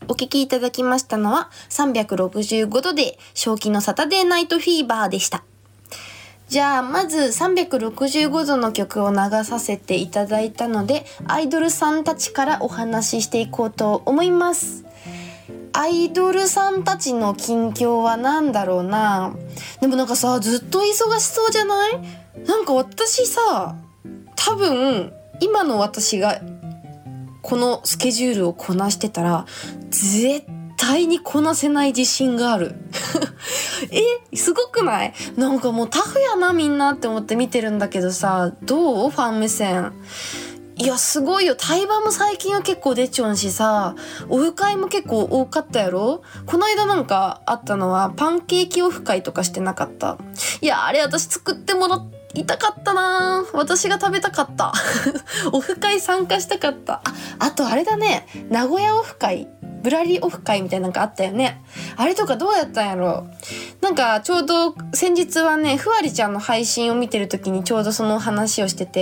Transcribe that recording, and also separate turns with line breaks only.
お聞きいただきましたのは365度で正気のサタデーナイトフィーバーでした。じゃあまず365度の曲を流させていただいたので、アイドルさんたちからお話ししていこうと思います。アイドルさんたちの近況はなんだろうな。でもなんかさ、ずっと忙しそうじゃない？なんか私さ、多分今の私がこのスケジュールをこなしてたら絶対にこなせない自信があるすごくない？なんかもうタフやなみんなって思って見てるんだけどさ、どう？ファン目線。いやすごいよ。対バンも最近は結構出ちょんしさ、オフ会も結構多かったやろ。この間なんかあったのはパンケーキオフ会とかしてなかった？いやあれ私作ってもらいたかったな。私が食べたかったオフ会参加したかった。あとあれだね、名古屋オフ会、ぶらりオフ会みたいなのがあったよね。あれとかどうやったんやろ。なんかちょうど先日はね、ふわりちゃんの配信を見てる時にちょうどその話をしてて、